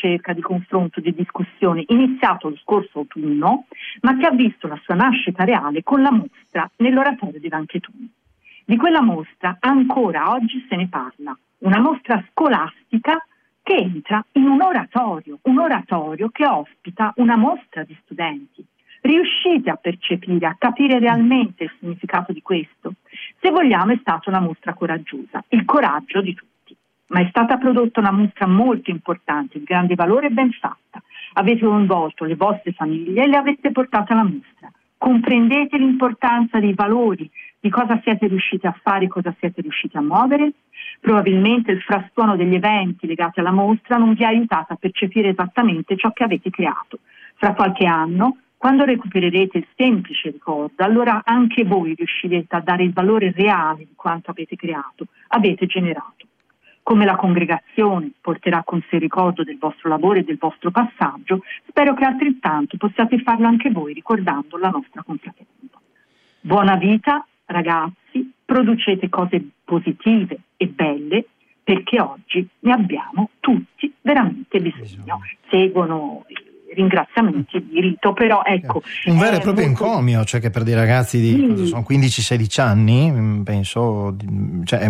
ricerca, di confronto, di discussione iniziato lo scorso autunno, ma che ha visto la sua nascita reale con la mostra nell'Oratorio di Ranchetoni. Di quella mostra ancora oggi se ne parla, una mostra scolastica che entra in un oratorio che ospita una mostra di studenti. Riuscite a percepire, a capire realmente il significato di questo? Se vogliamo, è stata una mostra coraggiosa, il coraggio di tutti, ma è stata prodotta una mostra molto importante, di grande valore e ben fatta. Avete coinvolto le vostre famiglie e le avete portate alla mostra. Comprendete l'importanza dei valori, di cosa siete riusciti a fare, cosa siete riusciti a muovere? Probabilmente il frastuono degli eventi legati alla mostra non vi ha aiutato a percepire esattamente ciò che avete creato. Fra qualche anno, quando recupererete il semplice ricordo, allora anche voi riuscirete a dare il valore reale di quanto avete creato, avete generato. Come la congregazione porterà con sé il ricordo del vostro lavoro e del vostro passaggio, spero che altrettanto possiate farlo anche voi ricordando la nostra confraternita. Buona vita, ragazzi, producete cose positive e belle, perché oggi ne abbiamo tutti veramente bisogno. Seguono ringraziamenti di rito, però ecco, un vero e proprio encomio, cioè che per dei ragazzi di sono 15-16 anni, penso, cioè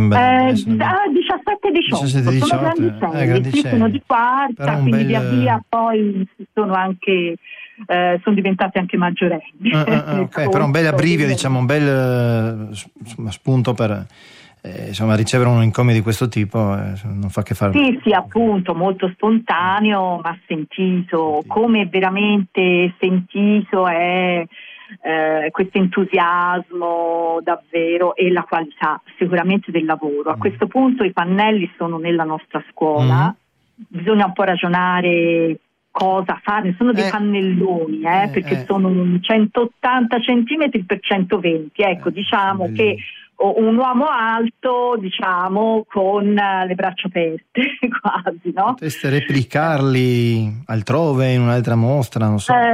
17-18 sono grandicelli, sono di quarta, quindi via via poi sono anche sono diventati anche maggiorenni. Ok, però un bel abbrivio, diciamo, un bel spunto per insomma, ricevere un encomio di questo tipo non fa che fare. Sì, appunto, molto spontaneo, ma sentito. Come veramente sentito è questo entusiasmo davvero, e la qualità sicuramente del lavoro. A questo punto i pannelli sono nella nostra scuola, bisogna un po' ragionare cosa fare, sono dei pannelloni perché sono 180 centimetri per 120, ecco, diciamo che un uomo alto, diciamo, con le braccia aperte quasi, no? Potreste replicarli altrove, in un'altra mostra, non so.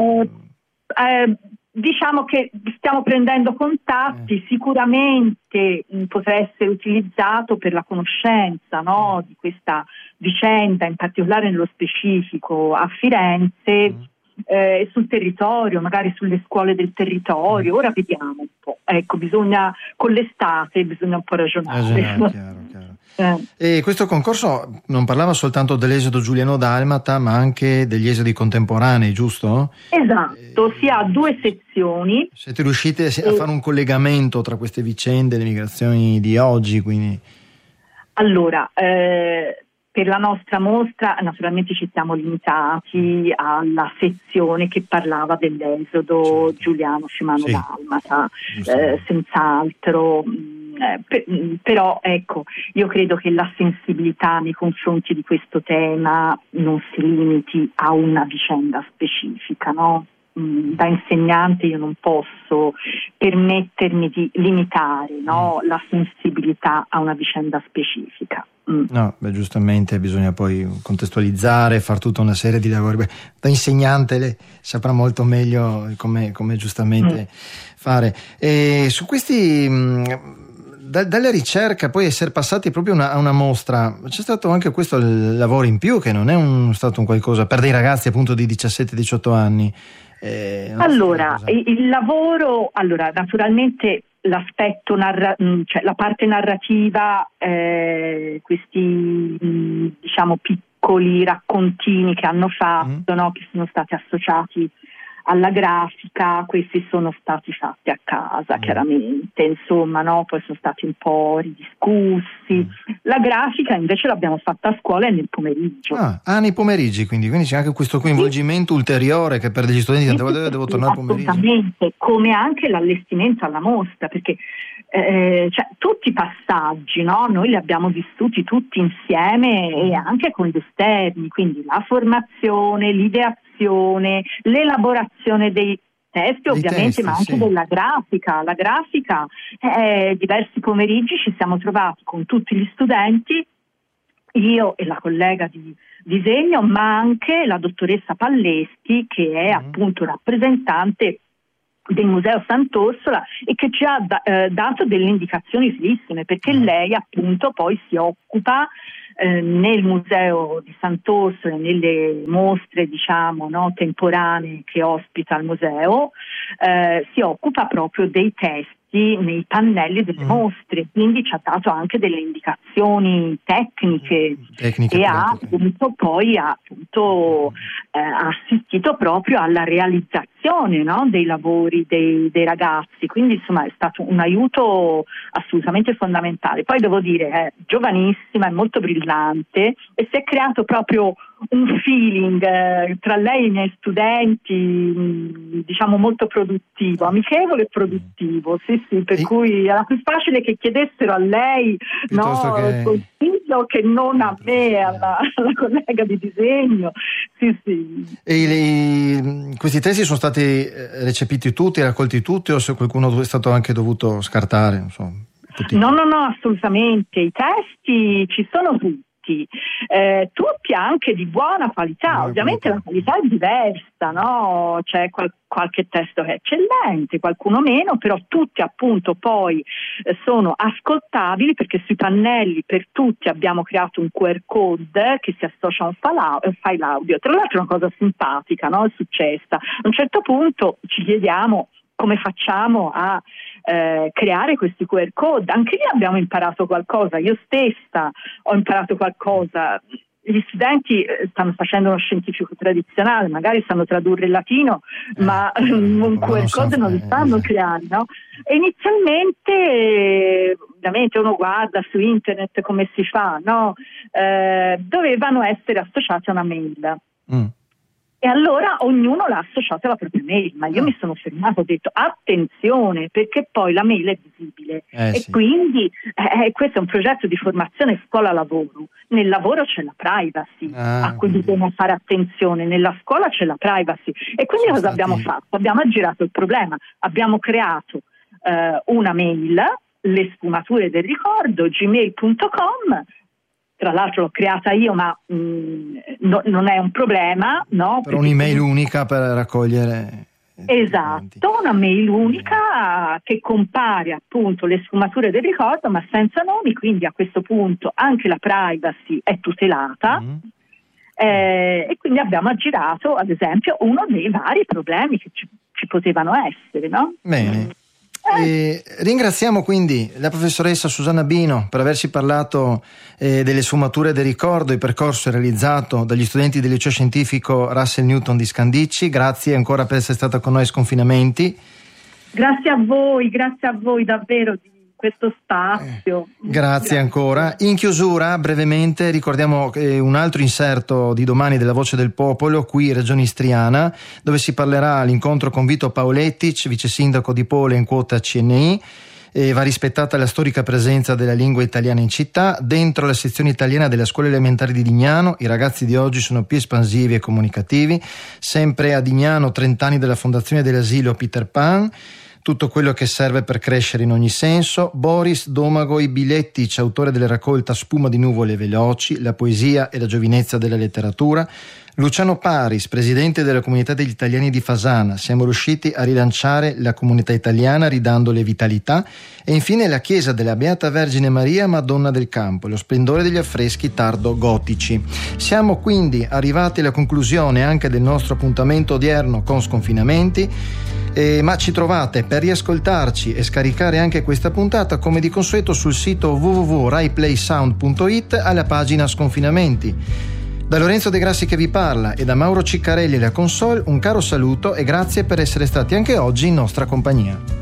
Diciamo che stiamo prendendo contatti, sicuramente potrà essere utilizzato per la conoscenza, no, di questa vicenda, in particolare nello specifico a Firenze, e sul territorio, magari sulle scuole del territorio. Ora vediamo un po', ecco, bisogna con l'estate bisogna un po' ragionare. Chiaro. E questo concorso non parlava soltanto dell'esodo giuliano-dalmata, ma anche degli esodi contemporanei, giusto? Esatto, si ha due sezioni. Siete riusciti a fare un collegamento tra queste vicende, le migrazioni di oggi, quindi? Allora, per la nostra mostra naturalmente ci siamo limitati alla sezione che parlava dell'esodo giuliano-fiumano-dalmata, senz'altro, però ecco, io credo che la sensibilità nei confronti di questo tema non si limiti a una vicenda specifica, no? Da insegnante io non posso permettermi di limitare, no, la sensibilità a una vicenda specifica. No, giustamente bisogna poi contestualizzare, far tutta una serie di lavori. Da insegnante lei saprà molto meglio come giustamente fare. E su questi, dalla ricerca poi essere passati proprio a una mostra, c'è stato anche questo il lavoro in più, che non è stato un qualcosa per dei ragazzi appunto di 17-18 anni. Allora, il lavoro, naturalmente l'aspetto cioè la parte narrativa, questi diciamo piccoli raccontini che hanno fatto, no, che sono stati associati alla grafica, questi sono stati fatti a casa, chiaramente, insomma, no? Poi sono stati un po' ridiscussi. La grafica invece l'abbiamo fatta a scuola e nel pomeriggio. Nei pomeriggi, quindi c'è anche questo coinvolgimento ulteriore che per degli studenti tante volte devo tornare al pomeriggio. Assolutamente, come anche l'allestimento alla mostra, perché cioè, tutti i passaggi, no? Noi li abbiamo vissuti tutti insieme e anche con gli esterni, quindi la formazione, l'ideazione, l'elaborazione dei testi ovviamente, ma anche della grafica. La grafica, diversi pomeriggi ci siamo trovati con tutti gli studenti, io e la collega di disegno, ma anche la dottoressa Pallesti, che è appunto rappresentante del Museo Sant'Orsola e che ci ha dato delle indicazioni utilissime, perché lei appunto poi si occupa nel museo di Sant'Orsola, nelle mostre diciamo temporanee che ospita il museo, si occupa proprio dei testi nei pannelli delle mostre, quindi ci ha dato anche delle indicazioni tecniche e ha appunto poi assistito proprio alla realizzazione dei lavori dei ragazzi, quindi insomma è stato un aiuto assolutamente fondamentale. Poi devo dire è giovanissima, è molto brillante e si è creato proprio un feeling tra lei e i miei studenti diciamo molto produttivo, amichevole e produttivo, sì, per cui era più facile che chiedessero a lei consiglio che non a me, alla collega di disegno. Sì. E questi testi sono stati recepiti tutti, raccolti tutti, o se qualcuno è stato anche dovuto scartare? Insomma, No, assolutamente, i testi ci sono tutti. Tutti anche di buona qualità, ovviamente la qualità è diversa, no? C'è qualche testo che è eccellente, qualcuno meno, però tutti appunto poi sono ascoltabili, perché sui pannelli per tutti abbiamo creato un QR code che si associa a un file audio. Tra l'altro è una cosa simpatica, no? È successa. A un certo punto ci chiediamo come facciamo a creare questi QR code. Anche lì abbiamo imparato qualcosa, io stessa ho imparato qualcosa. Gli studenti stanno facendo uno scientifico tradizionale, magari sanno tradurre il latino, ma un QR code non li stanno creando, no? E inizialmente, ovviamente uno guarda su internet come si fa, no? Dovevano essere associati a una mail. E allora ognuno l'ha associato alla propria mail, ma io mi sono fermato, ho detto attenzione, perché poi la mail è visibile e quindi questo è un progetto di formazione scuola-lavoro. Nel lavoro c'è la privacy a cui dobbiamo fare attenzione, nella scuola c'è la privacy e quindi cosa abbiamo fatto? Abbiamo aggirato il problema, abbiamo creato una mail, le sfumature del ricordo, gmail.com. Tra l'altro l'ho creata io, ma non è un problema, no? Per un'email unica per raccogliere. Esatto, una mail unica che compare appunto le sfumature del ricordo, ma senza nomi, quindi a questo punto anche la privacy è tutelata. E quindi abbiamo aggirato, ad esempio, uno dei vari problemi che ci potevano essere, no? Bene. Ringraziamo quindi la professoressa Susanna Bino per averci parlato delle sfumature del ricordo, il percorso realizzato dagli studenti del liceo scientifico Russell Newton di Scandicci. Grazie ancora per essere stata con noi a Sconfinamenti. Grazie a voi davvero di questo spazio. Grazie ancora. In chiusura, brevemente, ricordiamo un altro inserto di domani della Voce del Popolo, qui Regione Istriana, dove si parlerà l'incontro con Vito Paoletic, vice sindaco di Pole in quota CNI. Va rispettata la storica presenza della lingua italiana in città. Dentro la sezione italiana della scuola elementare di Dignano i ragazzi di oggi sono più espansivi e comunicativi. Sempre a Dignano 30 anni dalla fondazione dell'asilo Peter Pan, tutto quello che serve per crescere in ogni senso. Boris Domagoj Bilettic, autore della raccolta Spuma di nuvole veloci, la poesia e la giovinezza della letteratura. Luciano Paris, presidente della comunità degli italiani di Fasana, siamo riusciti a rilanciare la comunità italiana ridandole vitalità. E infine la chiesa della Beata Vergine Maria Madonna del Campo, lo splendore degli affreschi tardo-gotici. Siamo quindi arrivati alla conclusione anche del nostro appuntamento odierno con Sconfinamenti, ma ci trovate per riascoltarci e scaricare anche questa puntata come di consueto sul sito www.raiplaysound.it alla pagina Sconfinamenti. Da Lorenzo De Grassi che vi parla e da Mauro Ciccarelli la console un caro saluto e grazie per essere stati anche oggi in nostra compagnia.